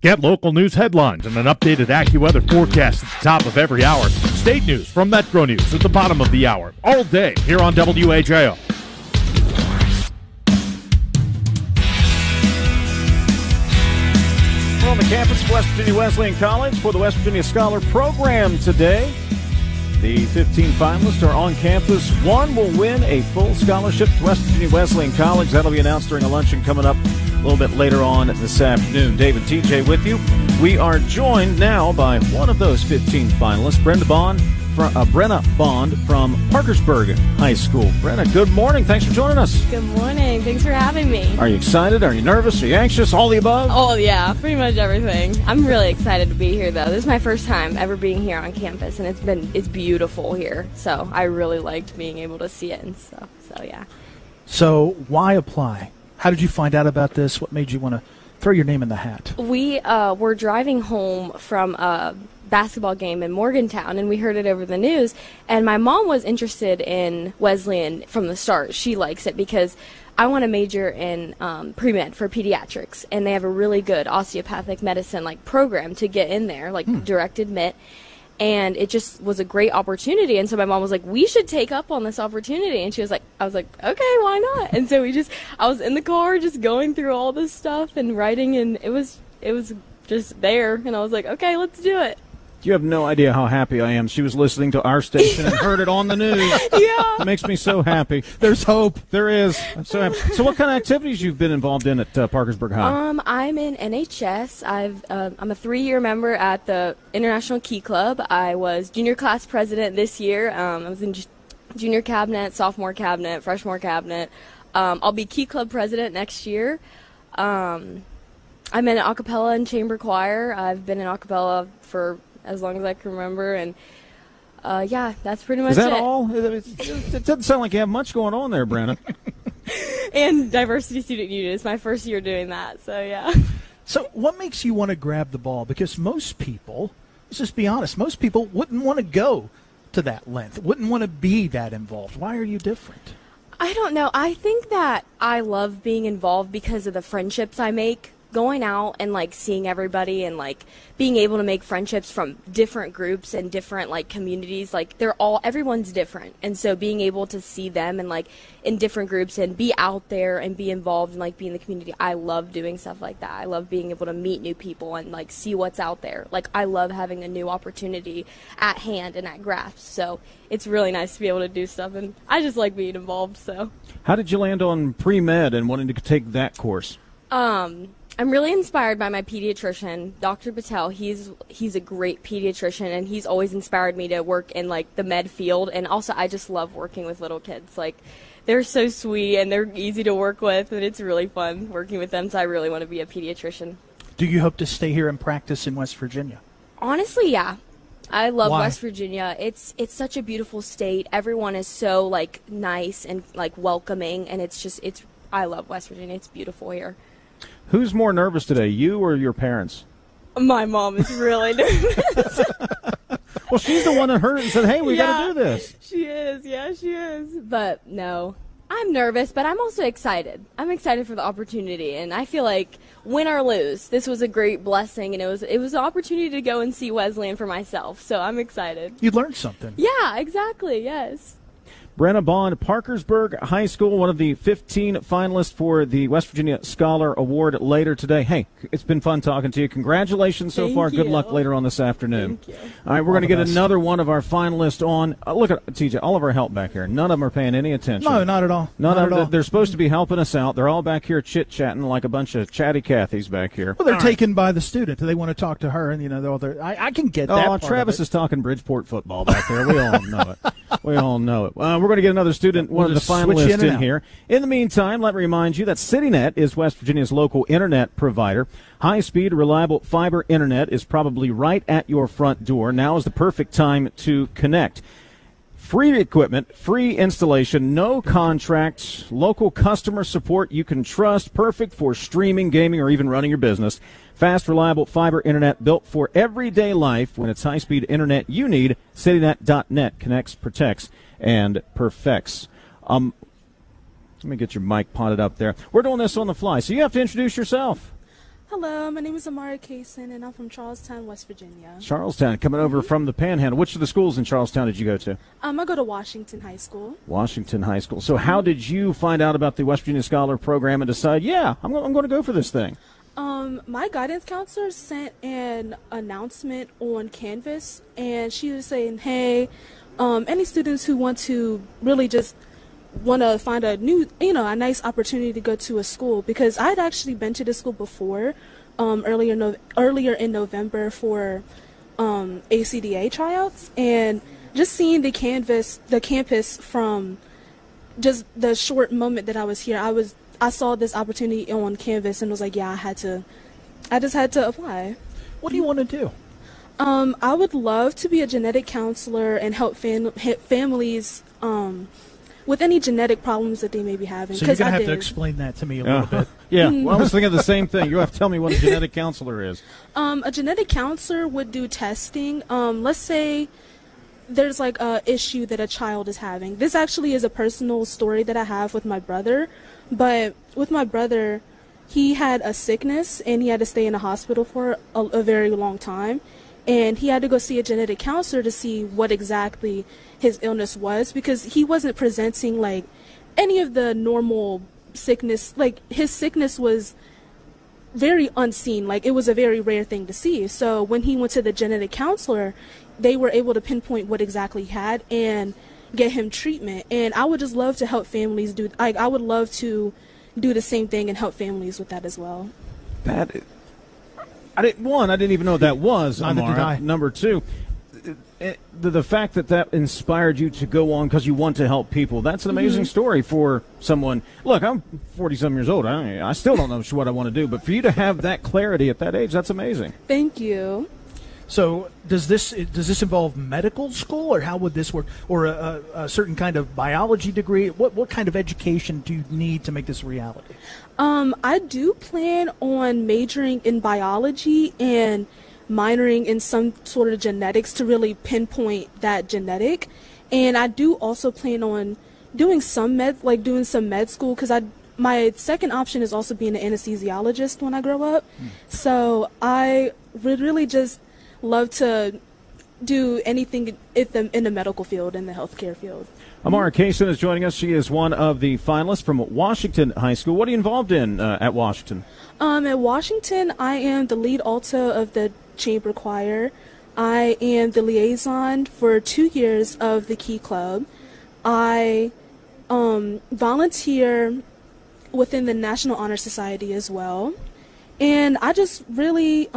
Get local news headlines and an updated AccuWeather forecast at the top of every hour. State news from Metro News at the bottom of the hour. All day here on WAJO. We're on the campus of West Virginia Wesleyan College for the West Virginia Scholar Program today. The 15 finalists are on campus. One will win a full scholarship to West Virginia Wesleyan College. That'll be announced during a luncheon coming up a little bit later on this afternoon. Dave and TJ with you. We are joined now by one of those 15 finalists, Brenna Bond from Parkersburg High School. Brenna, good morning. Thanks for joining us. Good morning. Thanks for having me. Are you excited? Are you nervous? Are you anxious? All the above? Oh, yeah. Pretty much everything. I'm really excited to be here, though. This is my first time ever being here on campus, and it's beautiful here. So I really liked being able to see it and stuff. So, yeah. So why apply? How did you find out about this? What made you want to throw your name in the hat? We were driving home from a basketball game in Morgantown, and we heard it over the news, and my mom was interested in Wesleyan from the start. She likes it because I want to major in pre-med for pediatrics, and they have a really good osteopathic medicine program to get in there, direct admit. And it just was a great opportunity. And so my mom was like, we should take up on this opportunity. And I was like, okay, why not? And so I was in the car just going through all this stuff and writing, and it was just there. And I was like, okay, let's do it. You have no idea how happy I am. She was listening to our station and heard it on the news. Yeah. It makes me so happy. There's hope. There is. I'm so happy. So what kind of activities you've been involved in at Parkersburg High? I'm in NHS. I'm a 3-year member at the International Key Club. I was junior class president this year. I was in junior cabinet, sophomore cabinet, freshman cabinet. I'll be Key Club president next year. I'm in an a cappella and chamber choir. I've been in a cappella for as long as I can remember, and that's pretty much it. Is that all? It doesn't sound like you have much going on there, Brenna. And Diversity Student Union. It's my first year doing that, so yeah. So what makes you want to grab the ball? Because most people, let's just be honest, most people wouldn't want to go to that length, wouldn't want to be that involved. Why are you different? I don't know. I think that I love being involved because of the friendships I make. Going out and seeing everybody and being able to make friendships from different groups and different communities, everyone's different, and so being able to see them and in different groups and be out there and be involved and be in the community, I love doing stuff like that. I love being able to meet new people and see what's out there. I love having a new opportunity at hand and at grasp, so it's really nice to be able to do stuff, and I just like being involved. So how did you land on pre-med and wanting to take that course? I'm really inspired by my pediatrician, Dr. Patel. He's a great pediatrician, and he's always inspired me to work in the med field. And also, I just love working with little kids. They're so sweet and they're easy to work with, and it's really fun working with them. So I really want to be a pediatrician. Do you hope to stay here and practice in West Virginia? Honestly, yeah. I love Why? West Virginia. It's such a beautiful state. Everyone is so nice and welcoming, and I love West Virginia. It's beautiful here. Who's more nervous today, you or your parents? My mom is really nervous. Well, she's the one that heard it and said, hey, we got to do this. She is. Yeah, she is. But no, I'm nervous, but I'm also excited. I'm excited for the opportunity, and I feel like win or lose, this was a great blessing, and it was an opportunity to go and see Wesleyan for myself, so I'm excited. You learned something. Yeah, exactly, yes. Brenna Bond, Parkersburg High School, one of the 15 finalists for the West Virginia Scholar Award later today. Hey, it's been fun talking to you. Congratulations so far. Thank you. Good luck later on this afternoon. Thank you. All right, we're going to get another one of our finalists on. Look at TJ, all of our help back here. None of them are paying any attention. No, not at all. Not at all. all. They're supposed to be helping us out. They're all back here chit-chatting like a bunch of chatty Cathys back here. Well, they're taken by the student. They want to talk to her, and I can get that. Oh, Travis is talking Bridgeport football back there. We all know it. We all know it. We're going to get another student, one of the finalists in here. In the meantime, let me remind you that CityNet is West Virginia's local internet provider. High-speed, reliable fiber internet is probably right at your front door. Now is the perfect time to connect. Free equipment, free installation, no contracts, local customer support you can trust, perfect for streaming, gaming, or even running your business. Fast, reliable fiber internet built for everyday life. When it's high-speed internet you need, CityNet.net connects, protects, and perfects. Let me get your mic potted up there. We're doing this on the fly, so you have to introduce yourself. Hello, my name is Amara Kaysen, and I'm from Charlestown, West Virginia. Charlestown, coming over from the Panhandle. Which of the schools in Charlestown did you go to? I go to Washington High School. Washington High School. So how did you find out about the West Virginia Scholar Program and decide, yeah, I'm going to go for this thing? My guidance counselor sent an announcement on Canvas, and she was saying, hey, any students who want to really just want to find a new, a nice opportunity to go to a school, because I'd actually been to the school before, earlier in November for ACDA tryouts, and just seeing the campus from just the short moment that I was here, I saw this opportunity on Canvas and was like, yeah, I just had to apply. What do you want to do? I would love to be a genetic counselor and help families with any genetic problems that they may be having. So you're going to have to explain that to me a little bit. Yeah, well, I was thinking the same thing. You have to tell me what a genetic counselor is. A genetic counselor would do testing. Let's say there's like a issue that a child is having. This actually is a personal story that I have with my brother. But with my brother, he had a sickness and he had to stay in the hospital for a very long time. And he had to go see a genetic counselor to see what exactly his illness was, because he wasn't presenting like any of the normal sickness. Like, his sickness was very unseen. Like, it was a very rare thing to see. So when he went to the genetic counselor, they were able to pinpoint what exactly he had and get him treatment. And I would just love to help families I would love to do the same thing and help families with that as well. I didn't even know what that was. Neither did I. Number two, the fact that inspired you to go on because you want to help people, that's an amazing story for someone. Look, I'm 40-some years old. I still don't know what I want to do, but for you to have that clarity at that age, that's amazing. Thank you. So does this involve medical school, or how would this work, or a certain kind of biology degree? What kind of education do you need to make this a reality? I do plan on majoring in biology and minoring in some sort of genetics to really pinpoint that genetic. And I do also plan on doing some med school, because my second option is also being an anesthesiologist when I grow up. So I would really just love to do anything in the medical field, in the healthcare field. Amara Kaysen is joining us. She is one of the finalists from Washington High School. What are you involved in at Washington? At Washington, I am the lead alto of the chamber choir. I am the liaison for 2 years of the Key Club. I volunteer within the National Honor Society as well. And I just really...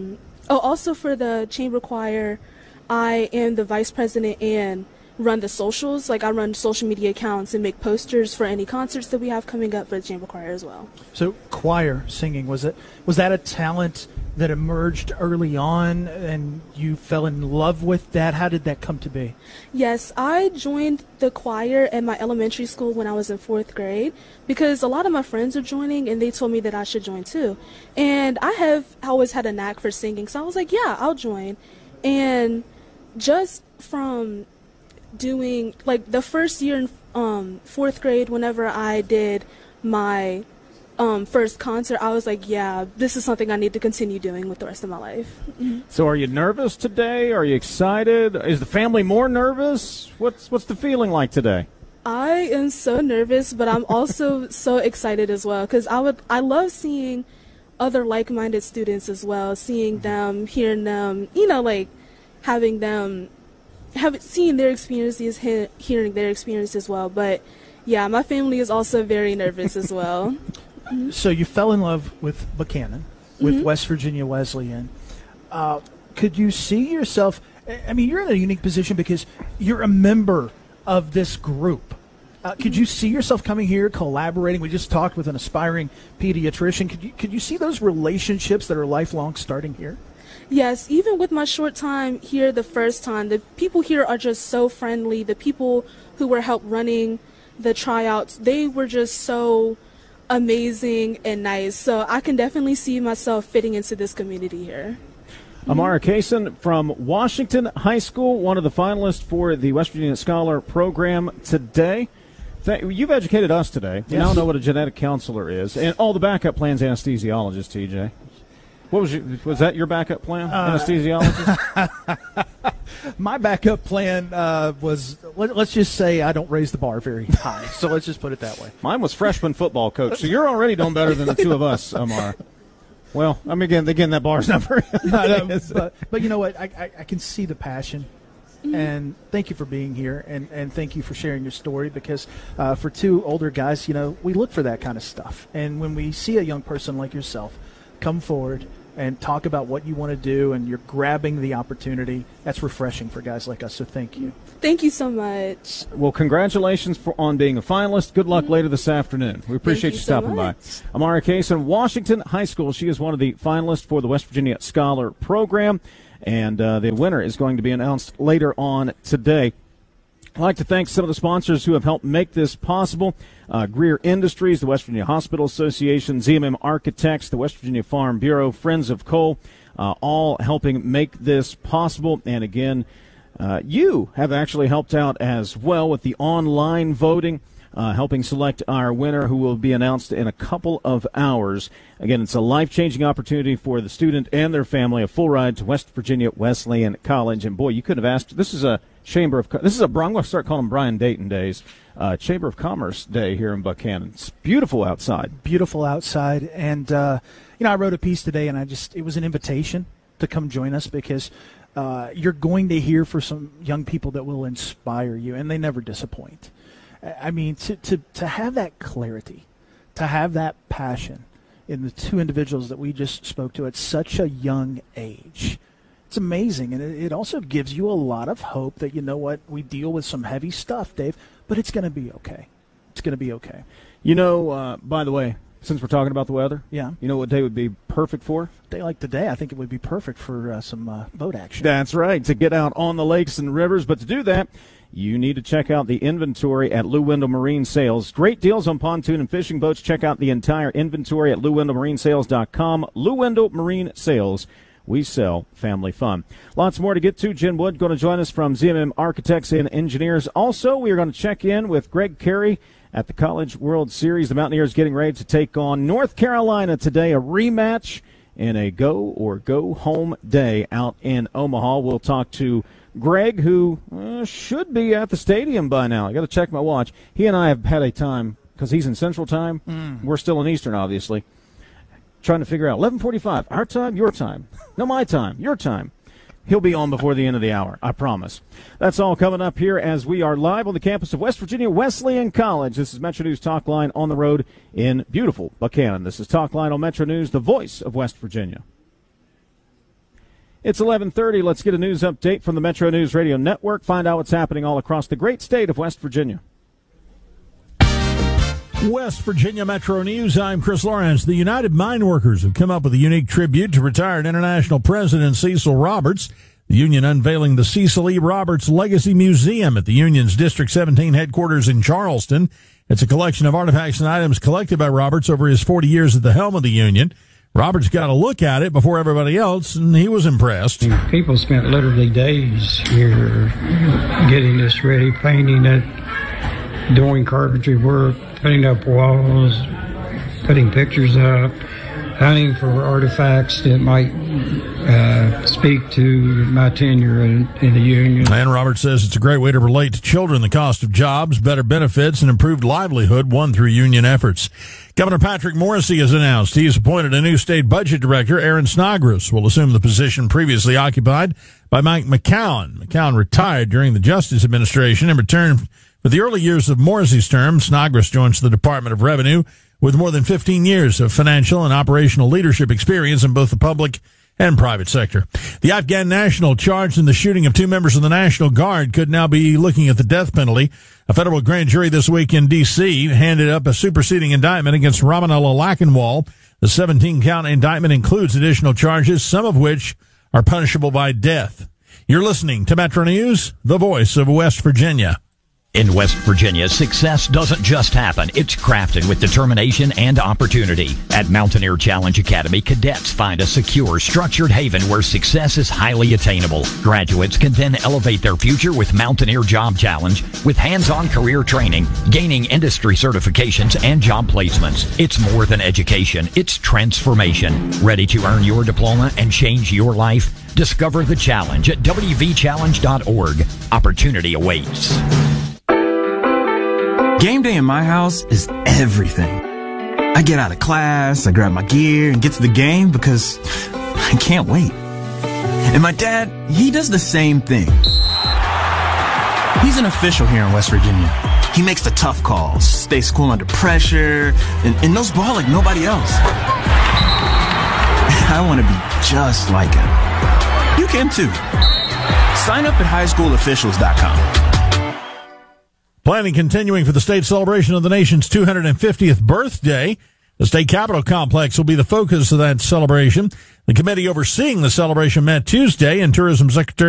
also for the chamber choir, I am the vice president and run the socials. Like, I run social media accounts and make posters for any concerts that we have coming up for the chamber choir as well. So choir singing, was that a talent that emerged early on and you fell in love with that? How did that come to be? Yes, I joined the choir at my elementary school when I was in 4th grade, because a lot of my friends are joining and they told me that I should join too. And I have always had a knack for singing, so I was like, yeah, I'll join. And just from doing, like, the first year in 4th grade, whenever I did my first concert, I was like, yeah, this is something I need to continue doing with the rest of my life. So are you nervous today? Are you excited? Is the family more nervous? What's the feeling like today? I am so nervous, but I'm also so excited as well, because I love seeing other like-minded students as well, seeing them, hearing them, like having them, seeing their experiences, hearing their experience as well. But yeah, my family is also very nervous as well. So you fell in love with Buchanan, with West Virginia Wesleyan. Could you see yourself, I mean, you're in a unique position because you're a member of this group. Could you see yourself coming here, collaborating? We just talked with an aspiring pediatrician. Could you see those relationships that are lifelong starting here? Yes, even with my short time here the first time, the people here are just so friendly. The people who were help running the tryouts, they were just so amazing and nice. So I can definitely see myself fitting into this community here. Amara Kaysen from Washington High School, one of the finalists for the West Virginia Scholar Program today. You've educated us today. You now know what a genetic counselor is, and all the backup plans anesthesiologist, TJ. Was that your backup plan, anesthesiologist? My backup plan was, let's just say I don't raise the bar very high. So let's just put it that way. Mine was freshman football coach. So you're already doing better than the two of us, Amar. Well, I mean, again, that bar's not very high. But you know what? I can see the passion. And thank you for being here, and thank you for sharing your story, because for two older guys, we look for that kind of stuff. And when we see a young person like yourself come forward and talk about what you want to do, and you're grabbing the opportunity, that's refreshing for guys like us. So thank you. Thank you so much. Well, congratulations on being a finalist. Good luck later this afternoon. We appreciate you stopping by. Amara Case in Washington High School. She is one of the finalists for the West Virginia Scholar Program, and the winner is going to be announced later on today. I'd like to thank some of the sponsors who have helped make this possible. Greer Industries, the West Virginia Hospital Association, ZMM Architects, the West Virginia Farm Bureau, Friends of Coal, all helping make this possible. And again, you have actually helped out as well with the online voting, helping select our winner, who will be announced in a couple of hours. Again, it's a life-changing opportunity for the student and their family, a full ride to West Virginia Wesleyan College. And boy, you could have asked, this is I'm going to start calling them Brian Dayton days, Chamber of Commerce Day here in Buchanan. It's beautiful outside. Beautiful outside. And, I wrote a piece today, and it was an invitation to come join us, because you're going to hear from some young people that will inspire you, and they never disappoint. I mean, to have that clarity, to have that passion in the two individuals that we just spoke to at such a young age, it's amazing. And it also gives you a lot of hope that, you know what, we deal with some heavy stuff, Dave, but it's going to be okay. It's going to be okay. By the way, since we're talking about the weather, yeah, you know what day would be perfect for? A day like today, I think it would be perfect for some boat action. That's right, to get out on the lakes and rivers. But to do that, you need to check out the inventory at Lou Wendell Marine Sales. Great deals on pontoon and fishing boats. Check out the entire inventory at LouWendellMarineSales.com. Lou Wendell Marine Sales. We sell family fun. Lots more to get to. Jen Wood going to join us from ZMM Architects and Engineers. Also, we are going to check in with Greg Carey at the College World Series. The Mountaineers getting ready to take on North Carolina today, a rematch in a go-home day out in Omaha. We'll talk to Greg, who should be at the stadium by now. I got to check my watch. He and I have had a time, because he's in Central Time. We're still in Eastern, obviously, trying to figure out 11:45, our time, your time. No, my time, your time. He'll be on before the end of the hour, I promise. That's all coming up here as we are live on the campus of West Virginia Wesleyan College. This is Metro News Talk Line on the road in beautiful Buchanan. This is Talk Line on Metro News, the voice of West Virginia. It's 11:30. Let's get a news update from the Metro News Radio Network. Find out what's happening all across the great state of West Virginia. West Virginia Metro News, I'm Chris Lawrence. The United Mine Workers have come up with a unique tribute to retired International President Cecil Roberts. The union unveiling the Cecil E. Roberts Legacy Museum at the union's District 17 headquarters in Charleston. It's a collection of artifacts and items collected by Roberts over his 40 years at the helm of the union. Roberts got a look at it before everybody else, and he was impressed. People spent literally days here getting this ready, painting it, doing carpentry work, putting up walls, putting pictures up, hunting for artifacts that might speak to my tenure in the union. And Roberts says it's a great way to relate to children the cost of jobs, better benefits, and improved livelihood won through union efforts. Governor Patrick Morrisey has announced he has appointed a new state budget director. Aaron Snodgrass will assume the position previously occupied by Mike McCown. McCown retired during the Justice Administration and returned for the early years of Morrisey's term. Snodgrass joins the Department of Revenue with more than 15 years of financial and operational leadership experience in both the public and private sector. The Afghan national charged in the shooting of two members of the National Guard could now be looking at the death penalty. A federal grand jury this week in D.C. handed up a superseding indictment against Ramanullah Lackenwall. The 17-count indictment includes additional charges, some of which are punishable by death. You're listening to Metro News, the voice of West Virginia. In West Virginia, success doesn't just happen. It's crafted with determination and opportunity. At Mountaineer Challenge Academy, cadets find a secure, structured haven where success is highly attainable. Graduates can then elevate their future with Mountaineer Job Challenge, with hands-on career training, gaining industry certifications, and job placements. It's more than education. It's transformation. Ready to earn your diploma and change your life? Discover the challenge at wvchallenge.org. Opportunity awaits. Game day in my house is everything. I get out of class, I grab my gear, and get to the game because I can't wait. And my dad, he does the same thing. He's an official here in West Virginia. He makes the tough calls, stays cool under pressure, and knows ball like nobody else. I want to be just like him. You can too. Sign up at highschoolofficials.com. Planning continuing for the state celebration of the nation's 250th birthday. The state capitol complex will be the focus of that celebration. The committee overseeing the celebration met Tuesday, and Tourism Secretary